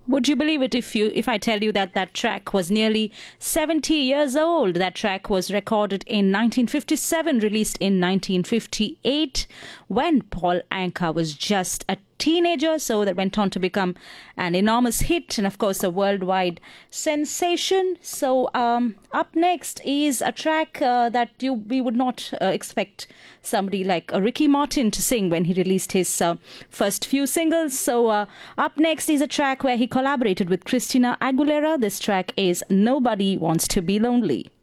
Would you believe it if I tell you that that track was nearly 70 years old? That track was recorded in 1957, released in 1958 when Paul Anka was just a teenager. So that went on to become an enormous hit and, of course, a worldwide sensation. So up next is a track that we would not expect somebody like Ricky Martin to sing when he released his first few singles. So up next is a track where he collaborated with Christina Aguilera. This track is Nobody Wants to Be Lonely.